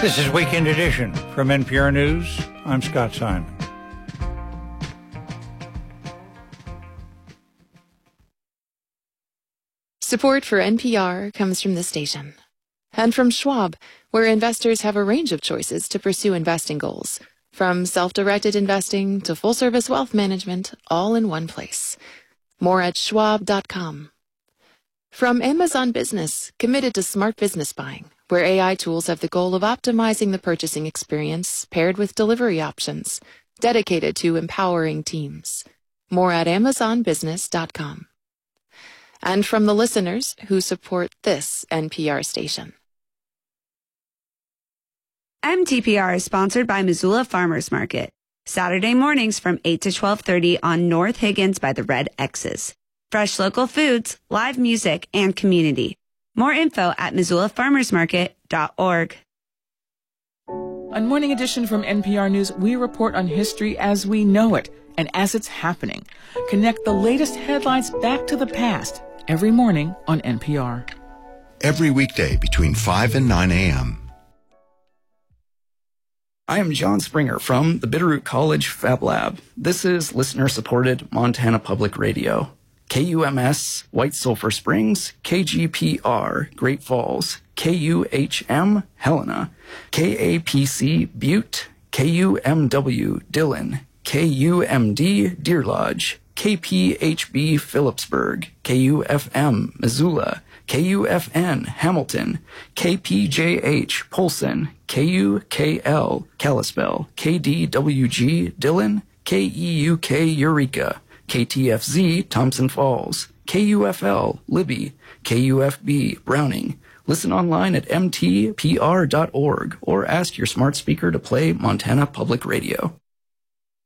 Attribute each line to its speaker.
Speaker 1: This is Weekend Edition from NPR News. I'm Scott Simon.
Speaker 2: Support for NPR comes from the station. And from Schwab, where investors have a range of choices to pursue investing goals. From self-directed investing to full-service wealth management, all in one place. More at schwab.com. From Amazon Business, committed to smart business buying, where AI tools have the goal of optimizing the purchasing experience paired with delivery options, dedicated to empowering teams. More at amazonbusiness.com. And from the listeners who support this NPR station.
Speaker 3: MTPR is sponsored by Missoula Farmers Market. Saturday mornings from 8 to 12:30 on North Higgins by the Red X's. Fresh local foods, live music, and community. More info at MissoulaFarmersMarket.org.
Speaker 4: On Morning Edition from NPR News, we report on history as we know it and as it's happening. Connect the latest headlines back to the past every morning on NPR.
Speaker 5: Every weekday between 5 and 9 a.m.
Speaker 6: I am John Springer from the Bitterroot College Fab Lab. This is listener-supported Montana Public Radio. KUMS, White Sulphur Springs, KGPR, Great Falls, KUHM, Helena, KAPC, Butte, KUMW, Dillon, KUMD, Deer Lodge, KPHB, Phillipsburg, KUFM, Missoula, KUFN, Hamilton, KPJH, Polson, KUKL, Kalispell, KDWG, Dillon, KEUK, Eureka, KTFZ, Thompson Falls, KUFL, Libby, KUFB, Browning. Listen online at mtpr.org or ask your smart speaker to play Montana Public Radio.